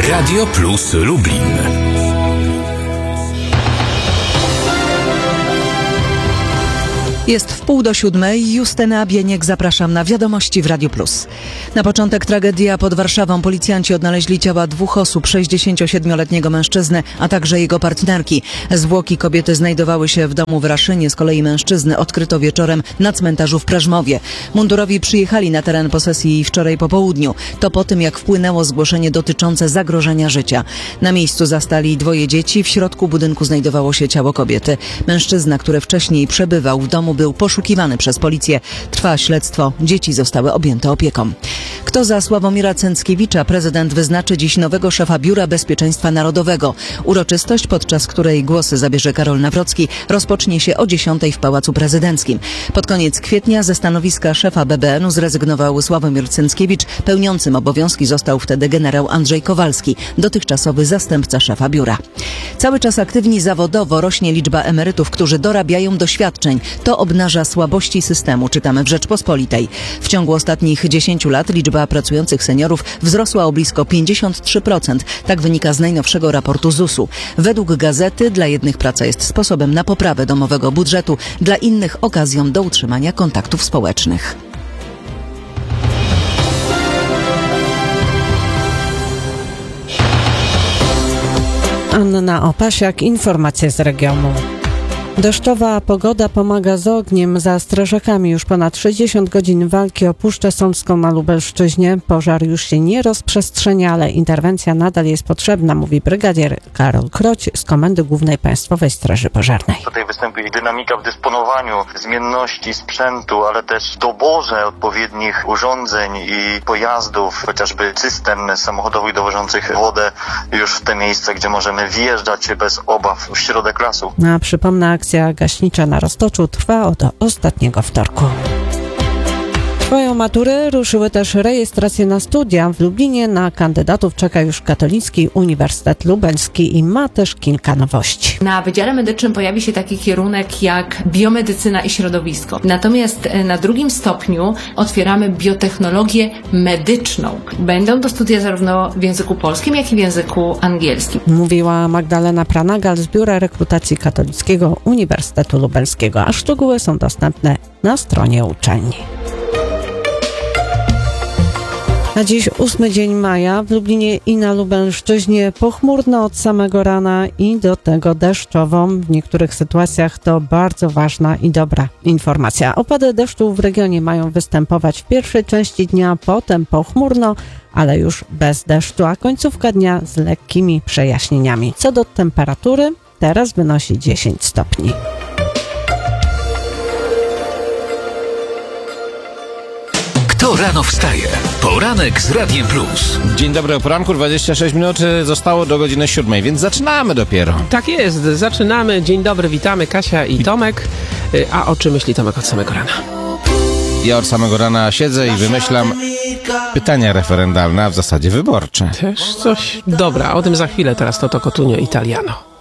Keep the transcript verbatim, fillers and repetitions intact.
Radio Plus Lublin. Jest w pół do siódmej. Justyna Bieniek, zapraszam na Wiadomości w Radiu Plus. Na początek tragedia pod Warszawą. Policjanci odnaleźli ciała dwóch osób, sześćdziesięciosiedmioletniego mężczyzny, a także jego partnerki. Zwłoki kobiety znajdowały się w domu w Raszynie, z kolei mężczyzny odkryto wieczorem na cmentarzu w Prażmowie. Mundurowi przyjechali na teren posesji wczoraj po południu. To po tym, jak wpłynęło zgłoszenie dotyczące zagrożenia życia. Na miejscu zastali dwoje dzieci. W środku budynku znajdowało się ciało kobiety. Mężczyzna, który wcześniej przebywał w domu, był poszukiwany przez policję. Trwa śledztwo. Dzieci zostały objęte opieką. Kto za Sławomira Cęckiewicza? Prezydent wyznaczy dziś nowego szefa Biura Bezpieczeństwa Narodowego. Uroczystość, podczas której głosy zabierze Karol Nawrocki, rozpocznie się o dziesiątej w Pałacu Prezydenckim. Pod koniec kwietnia ze stanowiska szefa B B N u zrezygnował Sławomir Cęckiewicz. Pełniącym obowiązki został wtedy generał Andrzej Kowalski, dotychczasowy zastępca szefa biura. Cały czas aktywni zawodowo rośnie liczba emerytów, którzy dorabiają doświadczeń. To obnaża słabości systemu, czytamy w Rzeczpospolitej. W ciągu ostatnich dziesięciu lat liczba pracujących seniorów wzrosła o blisko pięćdziesiąt trzy procent. Tak wynika z najnowszego raportu Z U S u. Według gazety dla jednych praca jest sposobem na poprawę domowego budżetu, dla innych okazją do utrzymania kontaktów społecznych. Anna Opasiak, informacje z regionu. Deszczowa pogoda pomaga z ogniem. Za strażakami już ponad sześćdziesiąt godzin walki o Puszczę Solską na Lubelszczyźnie. Pożar już się nie rozprzestrzenia, ale interwencja nadal jest potrzebna, mówi brygadier Karol Kroć z Komendy Głównej Państwowej Straży Pożarnej. Tutaj występuje dynamika w dysponowaniu, zmienności sprzętu, ale też doborze odpowiednich urządzeń i pojazdów, chociażby cystern samochodowych dowożących wodę już w te miejsca, gdzie możemy wjeżdżać bez obaw w środek lasu. A przypomnę, akcja gaśnicza na Roztoczu trwa od ostatniego wtorku. Trwają matury, ruszyły też rejestracje na studia. W Lublinie na kandydatów czeka już Katolicki Uniwersytet Lubelski i ma też kilka nowości. Na Wydziale Medycznym pojawi się taki kierunek jak biomedycyna i środowisko. Natomiast na drugim stopniu otwieramy biotechnologię medyczną. Będą to studia zarówno w języku polskim, jak i w języku angielskim. Mówiła Magdalena Pranagal z Biura Rekrutacji Katolickiego Uniwersytetu Lubelskiego, a szczegóły są dostępne na stronie uczelni. A dziś ósmy dzień maja. W Lublinie i na Lubelszczyźnie pochmurno od samego rana i do tego deszczowo. W niektórych sytuacjach to bardzo ważna i dobra informacja. Opady deszczu w regionie mają występować w pierwszej części dnia, potem pochmurno, ale już bez deszczu, a końcówka dnia z lekkimi przejaśnieniami. Co do temperatury, teraz wynosi dziesięć stopni. Kto rano wstaje? Poranek z Radiem Plus. Dzień dobry, o poranku, dwadzieścia sześć minut zostało do godziny siódmej, więc zaczynamy dopiero. Tak jest, zaczynamy. Dzień dobry, witamy Kasia i Tomek. A o czym myśli Tomek od samego rana? Ja od samego rana siedzę i wymyślam pytania referendalne, a w zasadzie wyborcze. Też coś? Dobra, o tym za chwilę, teraz to to Cotugno Italiano.